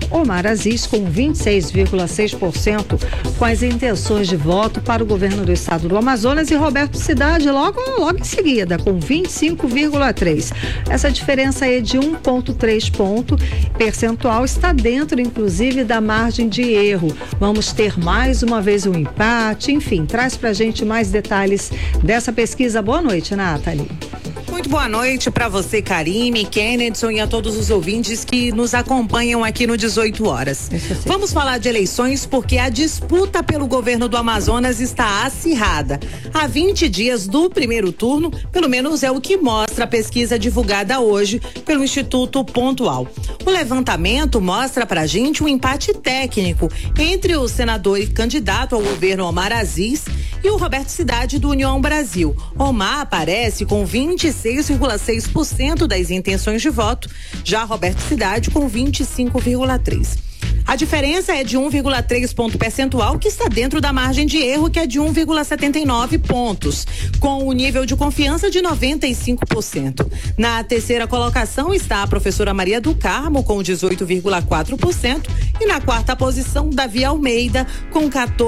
Omar Aziz com 26,6%, com as intenções de voto para o governo do estado do Amazonas, e Roberto Cidade logo em seguida, com 25,3%. Essa diferença é de 1,3 ponto percentual, está dentro, inclusive, da margem de erro. Vamos ter mais uma vez um empate, enfim, traz pra gente mais detalhes dessa pesquisa. Boa noite, Nathalie. Muito boa noite para você, Karime, Kennedson, e a todos os ouvintes que nos acompanham aqui no 18 horas. Vamos falar de eleições porque a disputa pelo governo do Amazonas está acirrada. Há 20 dias do primeiro turno, pelo menos é o que mostra a pesquisa divulgada hoje pelo Instituto Pontual. O levantamento mostra pra gente um empate técnico entre o senador e candidato ao governo Omar Aziz e o Roberto Cidade do União Brasil. Omar aparece com 26,6% das intenções de voto, já Roberto Cidade com 25,3%. A diferença é de 1,3 ponto percentual, que está dentro da margem de erro, que é de 1,79 pontos, com o nível de confiança de 95%. Na terceira colocação está a professora Maria do Carmo, com 18,4%, e na quarta posição, Davi Almeida, com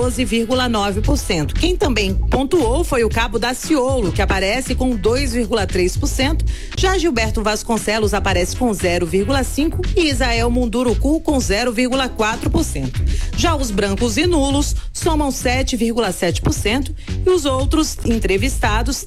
14,9%. Quem também pontuou foi o Cabo Daciolo, que aparece com 2,3%, já Gilberto Vasconcelos aparece com 0,5% e Isael Munduruku com 0,4%. Já os brancos e nulos somam 7,7% e os outros entrevistados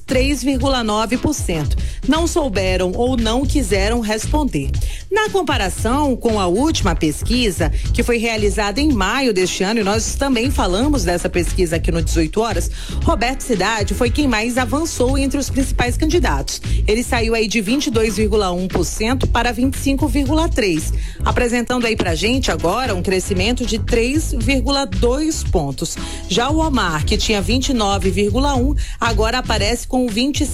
3,9%. Não souberam ou não quiseram responder. Na comparação com a última pesquisa, que foi realizada em maio deste ano, e nós também falamos dessa pesquisa aqui no 18 horas, Roberto Cidade foi quem mais avançou entre os principais candidatos. Ele saiu aí de 22,1% para 25,3%, apresentando aí pra gente agora um crescimento de 3,2 pontos. Já o Omar, que tinha 29,1%, agora aparece com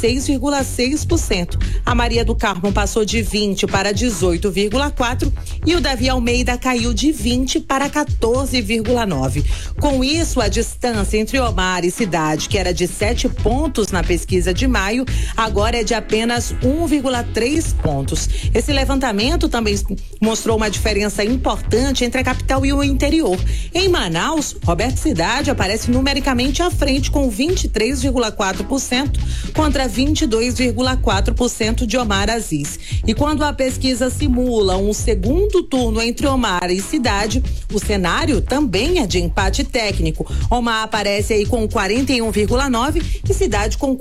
26,6%. A Maria do Carmo passou de 20% para 18,4% e o Davi Almeida caiu de 20% para 14,9%. Com isso, a distância entre Omar e Cidade, que era de 7 pontos na pesquisa de maio, agora é de apenas 1,3 pontos. Esse levantamento também mostrou uma diferença importante entre a capital e o interior. Em Manaus, Roberto Cidade aparece numericamente à frente com 23,4% contra 22,4% de Omar Aziz. E quando a pesquisa simula um segundo turno entre Omar e Cidade, o cenário também é de empate técnico. Omar aparece aí com 41,9% e Cidade com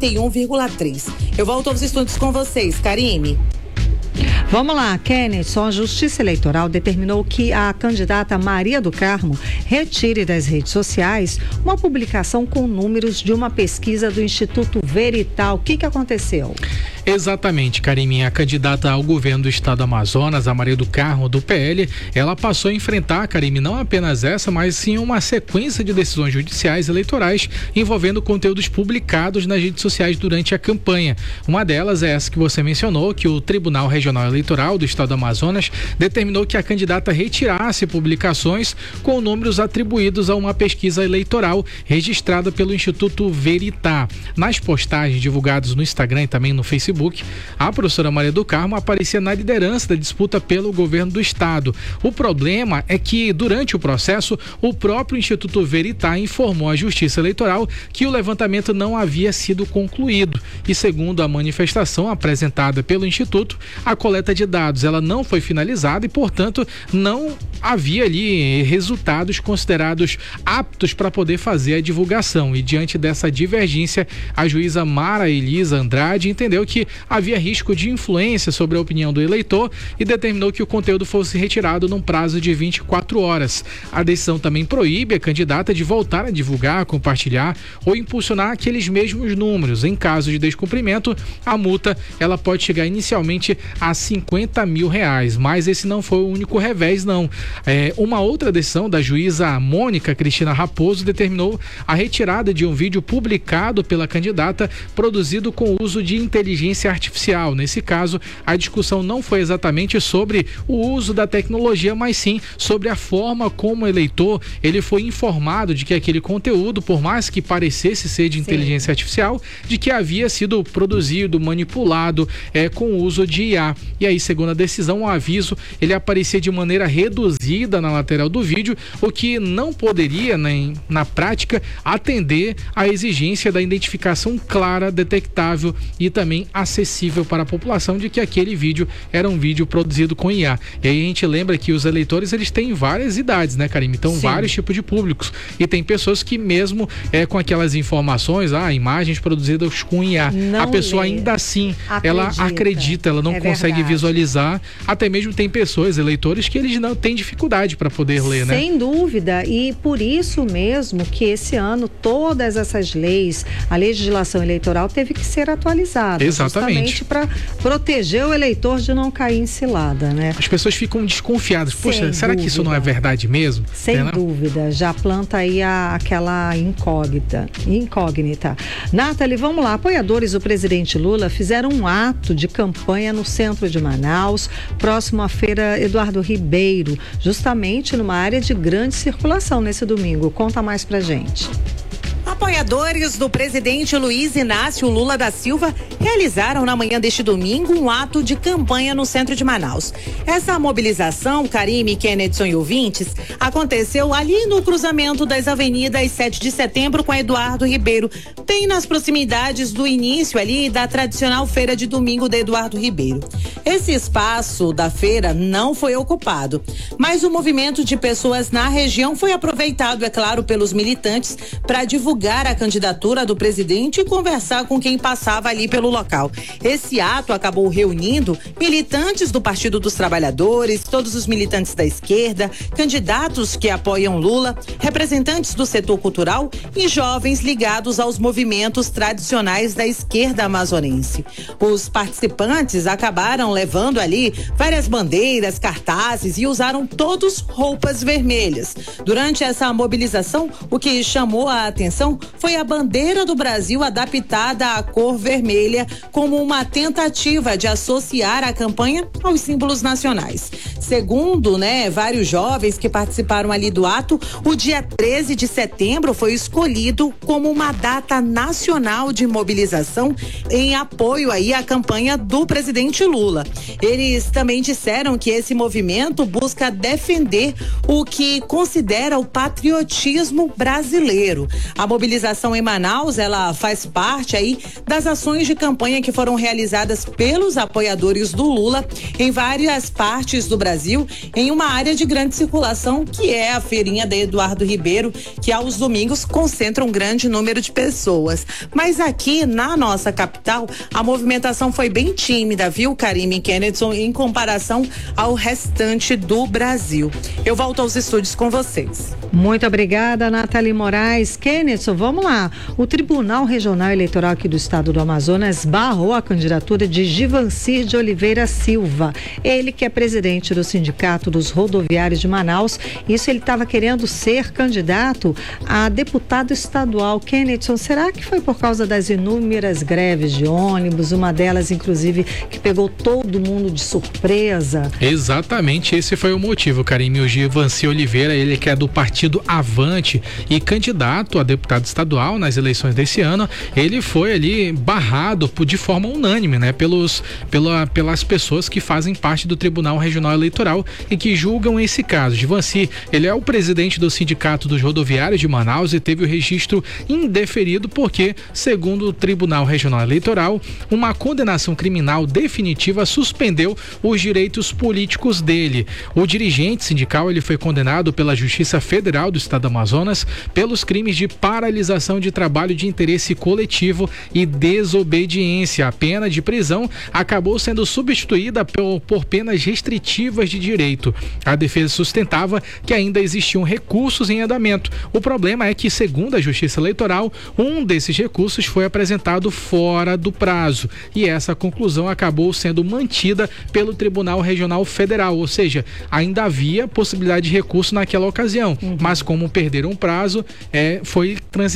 41,3%. Eu volto aos estudos com vocês, Karime. Vamos lá, Kenneth. A Justiça Eleitoral determinou que a candidata Maria do Carmo retire das redes sociais uma publicação com números de uma pesquisa do Instituto Verital. O que aconteceu? Exatamente, Karime. A candidata ao governo do estado do Amazonas, a Maria do Carmo, do PL, ela passou a enfrentar, Karime, não apenas essa, mas sim uma sequência de decisões judiciais eleitorais envolvendo conteúdos publicados nas redes sociais durante a campanha. Uma delas é essa que você mencionou, que o Tribunal Regional Eleitoral do estado do Amazonas determinou que a candidata retirasse publicações com números atribuídos a uma pesquisa eleitoral registrada pelo Instituto Veritar. Nas postagens divulgadas no Instagram e também no Facebook, a professora Maria do Carmo aparecia na liderança da disputa pelo governo do estado. O problema é que, durante o processo, o próprio Instituto Veritar informou à Justiça Eleitoral que o levantamento não havia sido concluído. E, segundo a manifestação apresentada pelo Instituto, a coleta de dados ela não foi finalizada e, portanto, não havia ali resultados considerados aptos para poder fazer a divulgação. E, diante dessa divergência, a juíza Mara Elisa Andrade entendeu que havia risco de influência sobre a opinião do eleitor e determinou que o conteúdo fosse retirado num prazo de 24 horas. A decisão também proíbe a candidata de voltar a divulgar, compartilhar ou impulsionar aqueles mesmos números. Em caso de descumprimento, a multa ela pode chegar inicialmente a R$50 mil, mas esse não foi o único revés, não. Uma outra decisão da juíza Mônica Cristina Raposo determinou a retirada de um vídeo publicado pela candidata produzido com uso de inteligência inteligência artificial. Nesse caso, a discussão não foi exatamente sobre o uso da tecnologia, mas sim sobre a forma como o eleitor ele foi informado de que aquele conteúdo, por mais que parecesse ser de inteligência artificial, de que havia sido produzido, manipulado com o uso de IA. E aí, segundo a decisão, o aviso ele aparecia de maneira reduzida na lateral do vídeo, o que não poderia, na prática, atender à exigência da identificação clara, detectável e também acessível para a população de que aquele vídeo era um vídeo produzido com IA. E aí a gente lembra que os eleitores eles têm várias idades, né, Karime? Então, vários tipos de públicos. E tem pessoas que mesmo com aquelas informações, imagens produzidas com IA, a pessoa ainda assim, ela acredita, ela não consegue visualizar. Até mesmo tem pessoas, eleitores, que eles não têm dificuldade para poder ler, né? Sem dúvida, e por isso mesmo que esse ano todas essas leis, a legislação eleitoral teve que ser atualizada. Exatamente. Justamente para proteger o eleitor de não cair em cilada, né? As pessoas ficam desconfiadas. Poxa, será que isso não é verdade mesmo? Sem dúvida, já planta aí aquela incógnita. Nathalie, vamos lá. Apoiadores do presidente Lula fizeram um ato de campanha no centro de Manaus, próximo à feira Eduardo Ribeiro, justamente numa área de grande circulação nesse domingo. Conta mais pra gente. Apoiadores do presidente Luiz Inácio Lula da Silva realizaram na manhã deste domingo um ato de campanha no centro de Manaus. Essa mobilização, Karime, Kennedson e ouvintes, aconteceu ali no cruzamento das avenidas 7 de setembro com a Eduardo Ribeiro, bem nas proximidades do início ali da tradicional feira de domingo da Eduardo Ribeiro. Esse espaço da feira não foi ocupado, mas o movimento de pessoas na região foi aproveitado, é claro, pelos militantes para divulgar a candidatura do presidente e conversar com quem passava ali pelo local. Esse ato acabou reunindo militantes do Partido dos Trabalhadores, todos os militantes da esquerda, candidatos que apoiam Lula, representantes do setor cultural e jovens ligados aos movimentos tradicionais da esquerda amazonense. Os participantes acabaram levando ali várias bandeiras, cartazes e usaram todos roupas vermelhas. Durante essa mobilização, o que chamou a atenção foi a bandeira do Brasil adaptada à cor vermelha como uma tentativa de associar a campanha aos símbolos nacionais. Segundo, vários jovens que participaram ali do ato, o dia 13 de setembro foi escolhido como uma data nacional de mobilização em apoio aí à campanha do presidente Lula. Eles também disseram que esse movimento busca defender o que considera o patriotismo brasileiro. A mobilização em Manaus, ela faz parte aí das ações de campanha que foram realizadas pelos apoiadores do Lula em várias partes do Brasil, em uma área de grande circulação que é a feirinha da Eduardo Ribeiro, que aos domingos concentra um grande número de pessoas. Mas aqui na nossa capital, a movimentação foi bem tímida, viu, Karime e Kennedson, em comparação ao restante do Brasil. Eu volto aos estúdios com vocês. Muito obrigada, Nathalie Moraes. Kennedson, vamos lá. O Tribunal Regional Eleitoral aqui do estado do Amazonas barrou a candidatura de Givancir de Oliveira Silva. Ele que é presidente do Sindicato dos Rodoviários de Manaus. Isso, ele estava querendo ser candidato a deputado estadual. Kennedson, será que foi por causa das inúmeras greves de ônibus, uma delas inclusive que pegou todo mundo de surpresa? Exatamente, esse foi o motivo, Karime. O Givancir Oliveira, ele que é do Partido Avante e candidato a deputado estadual nas eleições desse ano, ele foi ali barrado de forma unânime, pelas pessoas que fazem parte do Tribunal Regional Eleitoral e que julgam esse caso. Givancir, ele é o presidente do Sindicato dos Rodoviários de Manaus e teve o registro indeferido porque, segundo o Tribunal Regional Eleitoral, uma condenação criminal definitiva suspendeu os direitos políticos dele. O dirigente sindical, ele foi condenado pela Justiça Federal do Estado do Amazonas pelos crimes de paralisação de trabalho de interesse coletivo e desobediência. A pena de prisão acabou sendo substituída por penas restritivas de direito. A defesa sustentava que ainda existiam recursos em andamento. O problema é que, segundo a Justiça Eleitoral, um desses recursos foi apresentado fora do prazo e essa conclusão acabou sendo mantida pelo Tribunal Regional Federal, ou seja, ainda havia possibilidade de recurso naquela ocasião, mas como perderam o prazo, foi transitado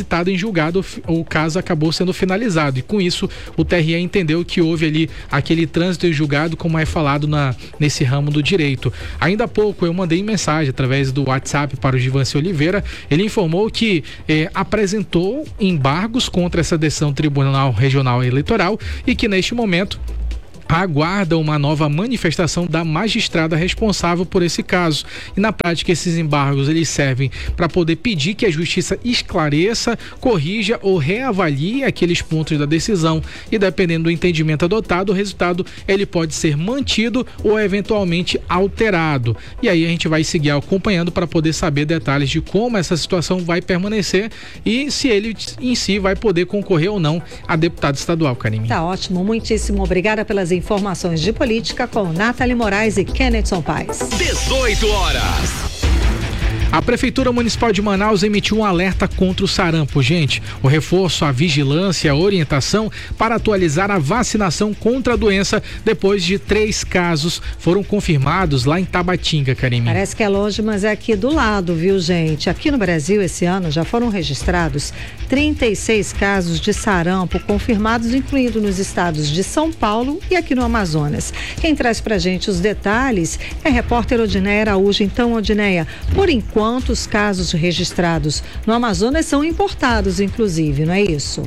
transitado em julgado, o caso acabou sendo finalizado. E com isso, o TRE entendeu que houve ali aquele trânsito em julgado, como é falado nesse ramo do direito. Ainda há pouco eu mandei mensagem através do WhatsApp para o Givanci Oliveira. Ele informou que apresentou embargos contra essa decisão do Tribunal Regional Eleitoral e que neste momento aguarda uma nova manifestação da magistrada responsável por esse caso. E na prática esses embargos eles servem para poder pedir que a justiça esclareça, corrija ou reavalie aqueles pontos da decisão, e dependendo do entendimento adotado, o resultado ele pode ser mantido ou eventualmente alterado. E aí a gente vai seguir acompanhando para poder saber detalhes de como essa situação vai permanecer e se ele em si vai poder concorrer ou não a deputado estadual, Karine. Tá ótimo, muitíssimo obrigada pelas informações de política com Nathalie Moraes e Kennethson Paes. 18 horas. A Prefeitura Municipal de Manaus emitiu um alerta contra o sarampo. Gente, o reforço, a vigilância, a orientação para atualizar a vacinação contra a doença depois de 3 casos foram confirmados lá em Tabatinga, Karine. Parece que é longe, mas é aqui do lado, viu, gente? Aqui no Brasil, esse ano, já foram registrados 36 casos de sarampo confirmados, incluindo nos estados de São Paulo e aqui no Amazonas. Quem traz pra gente os detalhes é a repórter Odineia Araújo. Então, Odineia, por enquanto, os casos registrados no Amazonas são importados, inclusive, não é isso?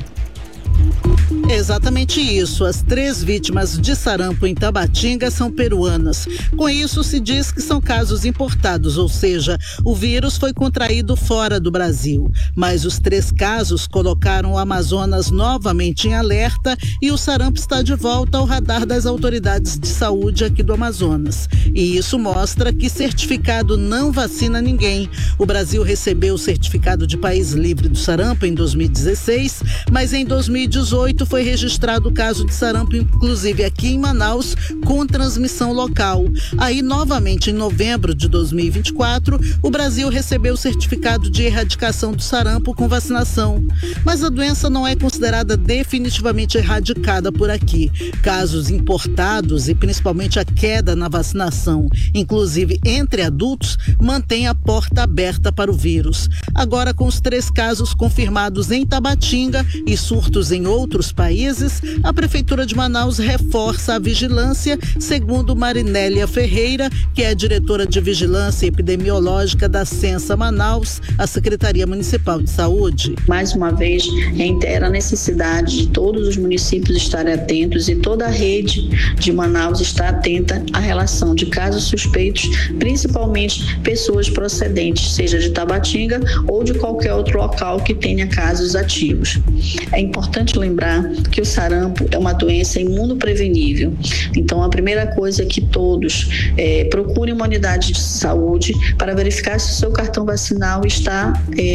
Exatamente isso. As 3 vítimas de sarampo em Tabatinga são peruanas. Com isso, se diz que são casos importados, ou seja, o vírus foi contraído fora do Brasil. Mas os 3 casos colocaram o Amazonas novamente em alerta e o sarampo está de volta ao radar das autoridades de saúde aqui do Amazonas. E isso mostra que certificado não vacina ninguém. O Brasil recebeu o certificado de país livre do sarampo em 2016, mas em 2018 foi registrado o caso de sarampo, inclusive aqui em Manaus, com transmissão local. Aí, novamente, em novembro de 2024, o Brasil recebeu o certificado de erradicação do sarampo com vacinação. Mas a doença não é considerada definitivamente erradicada por aqui. Casos importados e principalmente a queda na vacinação, inclusive entre adultos, mantém a porta aberta para o vírus. Agora, com os 3 casos confirmados em Tabatinga e surtos em outros países, a Prefeitura de Manaus reforça a vigilância, segundo Marinélia Ferreira, que é diretora de Vigilância Epidemiológica da Censa Manaus, a Secretaria Municipal de Saúde. Mais uma vez, reitera a necessidade de todos os municípios estarem atentos e toda a rede de Manaus estar atenta à relação de casos suspeitos, principalmente pessoas procedentes, seja de Tabatinga ou de qualquer outro local que tenha casos ativos. É importante lembrar que o sarampo é uma doença imunoprevenível. Então, a primeira coisa é que todos procurem uma unidade de saúde para verificar se o seu cartão vacinal está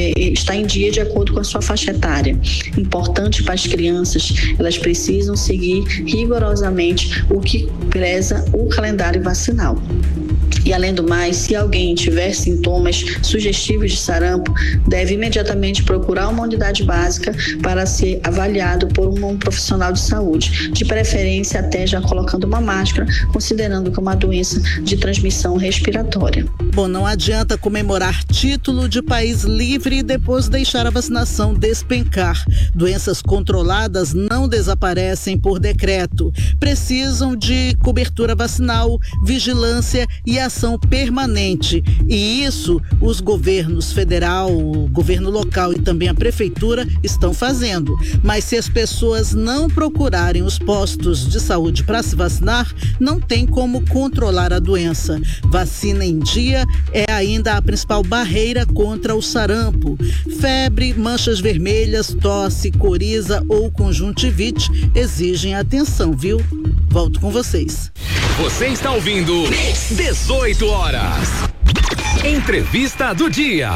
em dia de acordo com a sua faixa etária. Importante para as crianças, elas precisam seguir rigorosamente o que preza o calendário vacinal. E além do mais, se alguém tiver sintomas sugestivos de sarampo, deve imediatamente procurar uma unidade básica para ser avaliado por um profissional de saúde, de preferência até já colocando uma máscara, considerando que é uma doença de transmissão respiratória. Bom, não adianta comemorar título de país livre e depois deixar a vacinação despencar. Doenças controladas não desaparecem por decreto. Precisam de cobertura vacinal, vigilância e ação permanente. E isso os governos federal, o governo local e também a prefeitura estão fazendo. Mas se as pessoas não procurarem os postos de saúde para se vacinar, não tem como controlar a doença. Vacina em dia é ainda a principal barreira contra o sarampo. Febre, manchas vermelhas, tosse, coriza ou conjuntivite exigem atenção, viu? Volto com vocês. Você está ouvindo 18 horas. Entrevista do dia.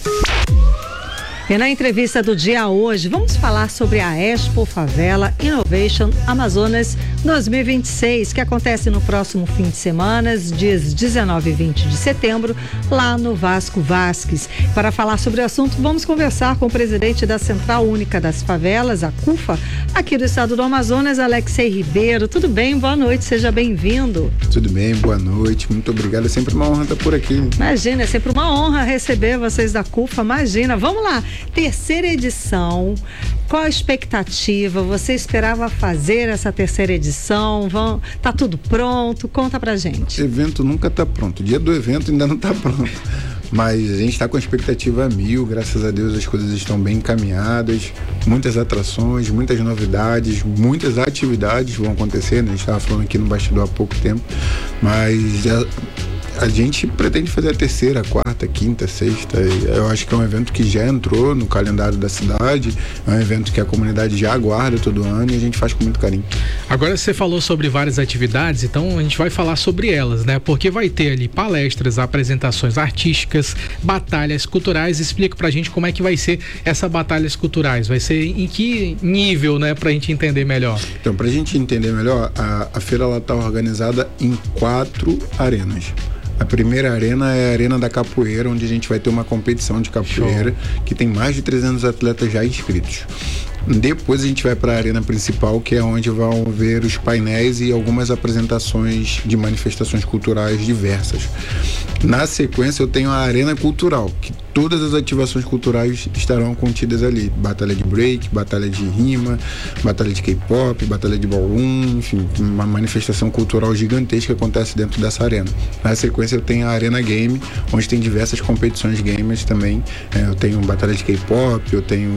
E na entrevista do dia hoje, vamos falar sobre a Expo Favela Innovation Amazonas 2026, que acontece no próximo fim de semana, dias 19 e 20 de setembro, lá no Vasco Vasques. Para falar sobre o assunto, vamos conversar com o presidente da Central Única das Favelas, a CUFA, aqui do estado do Amazonas, Alexei Ribeiro. Tudo bem? Boa noite, seja bem-vindo. Tudo bem, boa noite, muito obrigado, é sempre uma honra estar por aqui. Imagina, é sempre uma honra receber vocês da CUFA, imagina. Vamos lá. terceira edição. Qual a expectativa? Você esperava fazer essa terceira edição? Tá tudo pronto? Conta pra gente. O evento nunca tá pronto. O dia do evento ainda não tá pronto. Mas a gente está com a expectativa 1000, graças a Deus as coisas estão bem encaminhadas, muitas atrações, muitas novidades, muitas atividades vão acontecer, né? A gente estava falando aqui no bastidor há pouco tempo, mas a gente pretende fazer a terceira, a quarta, a quinta, a sexta. Eu acho que é um evento que já entrou no calendário da cidade, é um evento que a comunidade já aguarda todo ano e a gente faz com muito carinho. Agora você falou sobre várias atividades, então a gente vai falar sobre elas, né? Porque vai ter ali palestras, apresentações artísticas, batalhas culturais. Explica pra gente como é que vai ser essas batalhas culturais, vai ser em que nível, né? Pra gente entender melhor. Então, pra gente entender melhor, a feira ela tá organizada em 4 arenas. A primeira arena é a Arena da Capoeira, onde a gente vai ter uma competição de capoeira. Show. Que tem mais de 300 atletas já inscritos. Depois a gente vai para a arena principal, que é onde vão ver os painéis e algumas apresentações de manifestações culturais diversas. Na sequência eu tenho a Arena Cultural, que todas as ativações culturais estarão contidas ali. Batalha de break, batalha de rima, batalha de K-pop, batalha de ballroom, enfim, uma manifestação cultural gigantesca que acontece dentro dessa arena. Na sequência eu tenho a Arena Game, onde tem diversas competições gamers também. Eu tenho batalha de K-pop, eu tenho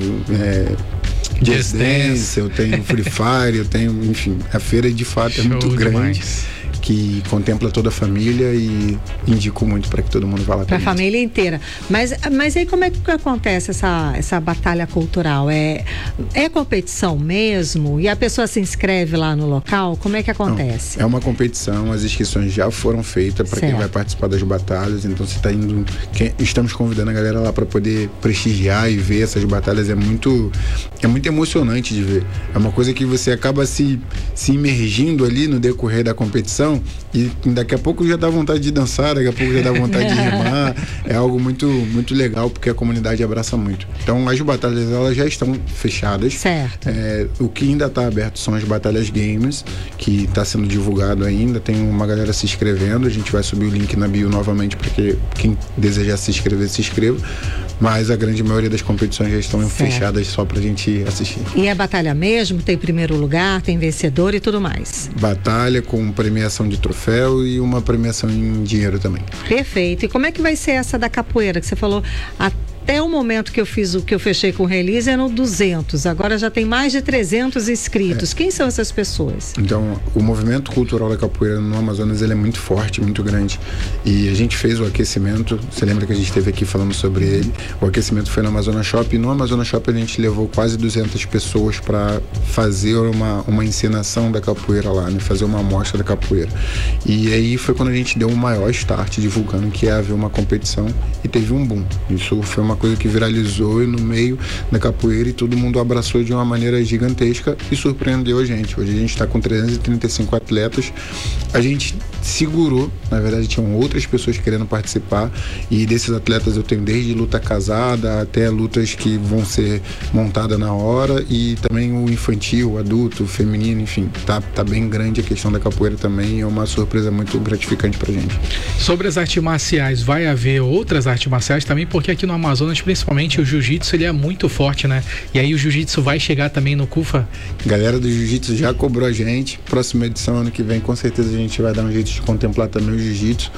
Just Dance, eu tenho Free Fire, eu tenho, enfim, a feira de fato é muito grande, que contempla toda a família e indico muito para que todo mundo vá lá. Para a família inteira. Mas aí como é que acontece essa batalha cultural? É competição mesmo? E a pessoa se inscreve lá no local? Como é que acontece? Não, é uma competição, as inscrições já foram feitas para quem vai participar das batalhas, então você está indo, estamos convidando a galera lá para poder prestigiar e ver essas batalhas. É muito emocionante de ver. É uma coisa que você acaba se imergindo ali no decorrer da competição e daqui a pouco já dá vontade de dançar, daqui a pouco já dá vontade de rimar. É algo muito, muito legal, porque a comunidade abraça muito. Então as batalhas elas já estão fechadas. Certo. O que ainda está aberto são as batalhas games, que está sendo divulgado ainda. Tem uma galera se inscrevendo. A gente vai subir o link na bio novamente para que quem desejar se inscrever, se inscreva. Mas a grande maioria das competições já estão fechadas só pra gente assistir. E é batalha mesmo? Tem primeiro lugar, tem vencedor e tudo mais? Batalha com premiação de troféu e uma premiação em dinheiro também. Perfeito. E como é que vai ser essa da capoeira que você falou? Até o momento que eu fechei com o release eram 200, agora já tem mais de 300 inscritos. Quem são essas pessoas? Então, o movimento cultural da capoeira no Amazonas ele é muito forte, muito grande. E a gente fez o aquecimento, você lembra que a gente esteve aqui falando sobre ele? O aquecimento foi no Amazonas Shop, e no Amazonas Shop a gente levou quase 200 pessoas para fazer uma encenação da capoeira lá, né? Fazer uma amostra da capoeira. E aí foi quando a gente deu um maior start divulgando que ia haver uma competição e teve um boom. Isso foi uma coisa que viralizou no meio da capoeira e todo mundo abraçou de uma maneira gigantesca e surpreendeu a gente. Hoje a gente está com 335 atletas. A gente segurou, na verdade tinham outras pessoas querendo participar, e desses atletas eu tenho desde luta casada até lutas que vão ser montadas na hora, e também o infantil, o adulto, o feminino, enfim, tá bem grande a questão da capoeira também, e é uma surpresa muito gratificante pra gente. Sobre as artes marciais, vai haver outras artes marciais também, porque aqui no Amazonas, principalmente o jiu-jitsu, ele é muito forte, né? E aí o jiu-jitsu vai chegar também no CUFA? Galera do jiu-jitsu já cobrou a gente, próxima edição, ano que vem, com certeza a gente vai dar um jeito de contemplar também o jiu-jitsu.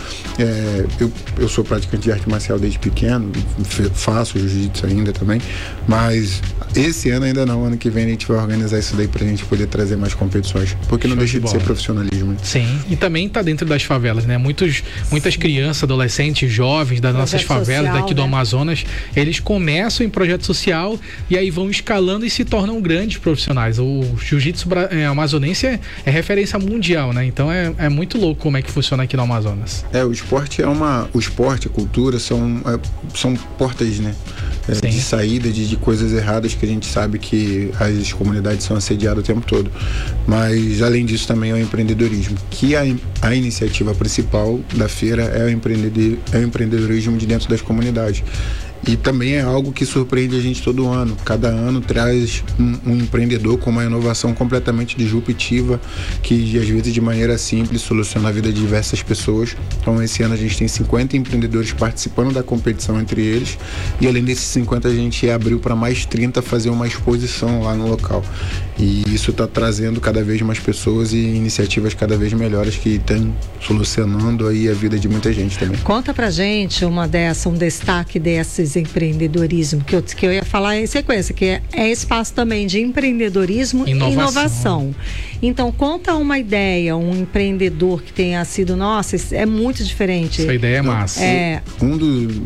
Eu sou praticante de arte marcial desde pequeno, faço jiu-jitsu ainda também, mas esse ano ainda não, ano que vem a gente vai organizar isso daí pra gente poder trazer mais competições, porque não deixa de ser profissionalismo. Sim, e também tá dentro das favelas, né? Muitas crianças, adolescentes, jovens das nossas favelas daqui do Amazonas, eles começam em projeto social e aí vão escalando e se tornam grandes profissionais. O jiu-jitsu amazonense é referência mundial, né? Então é muito louco como é que funciona aqui no Amazonas. O esporte a cultura são portas, né? De saída de coisas erradas que a gente sabe que as comunidades são assediadas o tempo todo. Mas além disso também é o empreendedorismo, que a iniciativa principal da feira é o empreendedorismo de dentro das comunidades. E também é algo que surpreende a gente todo ano. Cada ano traz um empreendedor com uma inovação completamente disruptiva, que às vezes de maneira simples soluciona a vida de diversas pessoas. Então esse ano a gente tem 50 empreendedores participando da competição entre eles, e além desses 50 a gente abriu para mais 30 fazer uma exposição lá no local. E isso está trazendo cada vez mais pessoas e iniciativas cada vez melhores que estão solucionando aí a vida de muita gente também. Conta pra gente um destaque desses empreendedorismo, que eu ia falar em sequência, que é espaço também de empreendedorismo e inovação. Então, conta uma ideia, um empreendedor que tenha sido, nossa, é muito diferente. Essa ideia é massa.